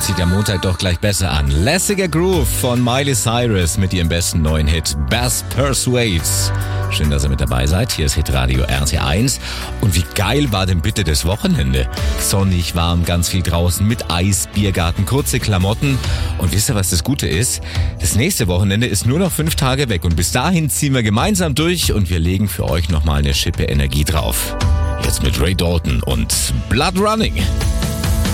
zieht der Montag doch gleich besser an. Lässiger Groove von Miley Cyrus mit ihrem besten neuen Hit Bass Persuades. Schön, dass ihr mit dabei seid. Hier ist Hitradio RT1. Und wie geil war denn bitte das Wochenende? Sonnig, warm, ganz viel draußen mit Eis, Biergarten, kurze Klamotten. Und wisst ihr, was das Gute ist? Das nächste Wochenende ist nur noch 5 Tage weg. Und bis dahin ziehen wir gemeinsam durch und wir legen für euch nochmal eine Schippe Energie drauf. Jetzt mit Ray Dalton und Blood Running.